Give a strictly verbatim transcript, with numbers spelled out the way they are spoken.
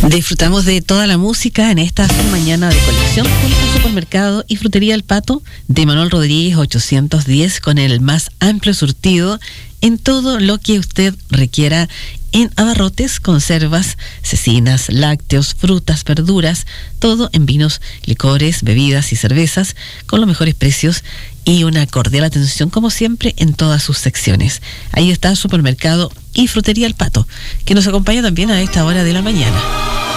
Disfrutamos de toda la música en esta mañana de colección junto al Supermercado y Frutería El Pato de Manuel Rodríguez ochocientos diez, con el más amplio surtido en todo lo que usted requiera en abarrotes, conservas, cecinas, lácteos, frutas, verduras, todo en vinos, licores, bebidas y cervezas con los mejores precios y una cordial atención como siempre en todas sus secciones. Ahí está el Supermercado y Frutería El Pato, que nos acompaña también a esta hora de la mañana.